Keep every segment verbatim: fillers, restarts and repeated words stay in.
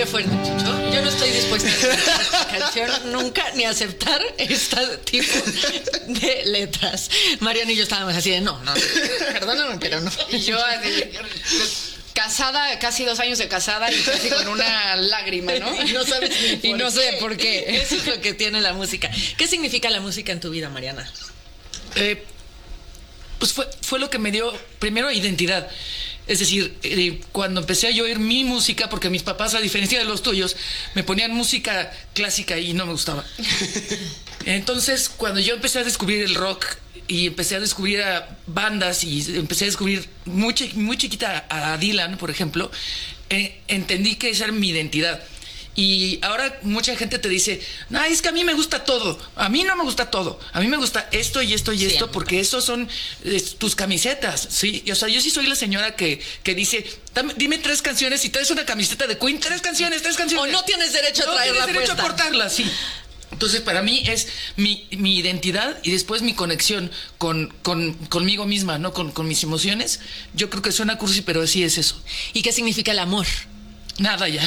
Qué fuerte, Chucho. Yo no estoy dispuesta a escuchar esta canción nunca ni a aceptar este tipo de letras. Mariana y yo estábamos así de no, no, perdóname, pero no. Y yo de, casada, casi dos años de casada y casi con una lágrima, ¿no? Y no sabes ni por Y no qué. sé por qué. Eso es lo que tiene la música. ¿Qué significa la música en tu vida, Mariana? Eh, pues fue, fue lo que me dio, primero, identidad. Es decir, eh, cuando empecé a yo oír mi música, porque mis papás, a diferencia de los tuyos, me ponían música clásica y no me gustaba. Entonces, cuando yo empecé a descubrir el rock y empecé a descubrir a bandas y empecé a descubrir muy, chi- muy chiquita a Dylan, por ejemplo, eh, entendí que esa era mi identidad. Y ahora mucha gente te dice, no, es que a mí me gusta todo. A mí no me gusta todo. A mí me gusta esto y esto y Siempre. esto, porque esos son eh, tus camisetas, ¿sí? Y, o sea, yo sí soy la señora que, que dice, "Dame- dime tres canciones y traes una camiseta de Queen, tres canciones, tres canciones. O no tienes derecho a no traerla tienes derecho puesta. a cortarla, sí. Entonces, para mí es mi, mi identidad y después mi conexión con, con, conmigo misma, ¿no? Con, con mis emociones. Yo creo que suena cursi, pero sí es eso. ¿Y qué significa el amor? Nada ya.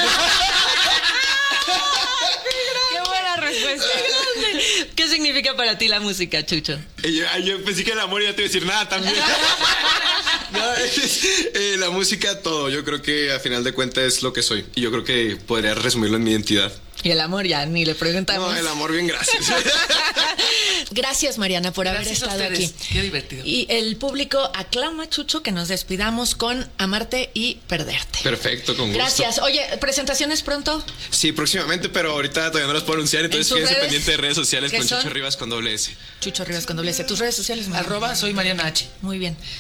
Qué buena respuesta. ¿Qué significa para ti la música, Chucho? Y Yo, yo pensé que el amor ya te iba a decir nada también. No, es, eh, la música, todo. Yo creo que a final de cuentas es lo que soy. Y yo creo que podría resumirlo en mi identidad. Y el amor ya ni le preguntamos. No, el amor, bien, gracias. Gracias, Mariana, por haber Gracias a estado ustedes. aquí. Qué divertido. Y el público aclama, Chucho, que nos despidamos con Amarte y Perderte. Perfecto, con gusto. Gracias. Oye, ¿presentaciones pronto? Sí, próximamente, pero ahorita todavía no las puedo anunciar. Entonces sus quédense redes? pendiente de redes sociales ¿Qué con son? Chucho Rivas con doble S. Chucho Rivas con doble S. ¿Tus redes sociales, Mariana? Arroba soy Mariana H. Muy bien.